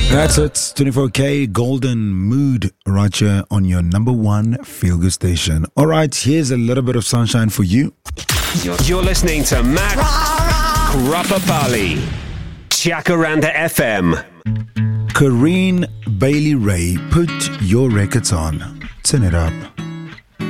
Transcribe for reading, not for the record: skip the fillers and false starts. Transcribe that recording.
That's it. 24K Golden Mood right here on your number one feel-good station. All right, here's a little bit of sunshine for you. You're listening to Matt Krapapali, Chakaranda FM. Kareen Bailey Ray, put your records on. Turn it up.